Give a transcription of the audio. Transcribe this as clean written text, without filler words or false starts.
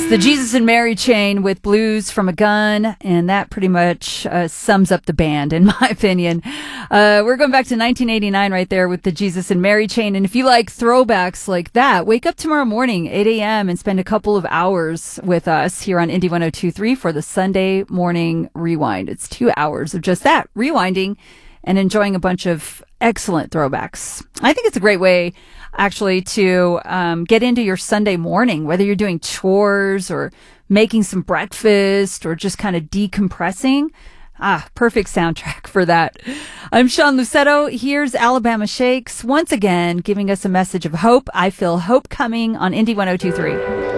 The Jesus and Mary Chain with Blues from a Gun, and that pretty much sums up the band, in my opinion. We're going back to 1989 right there with the Jesus and Mary Chain, and if you like throwbacks like that, wake up tomorrow morning, 8 a.m., and spend a couple of hours with us here on Indie 102.3 for the Sunday Morning Rewind. It's 2 hours of just that, rewinding and enjoying a bunch of excellent throwbacks. I think it's a great way, actually, to get into your Sunday morning, whether you're doing chores or making some breakfast or just kind of decompressing. Perfect soundtrack for that. I'm Sean Lucetto. Here's Alabama Shakes once again giving us a message of hope. I feel hope coming on Indie 102.3.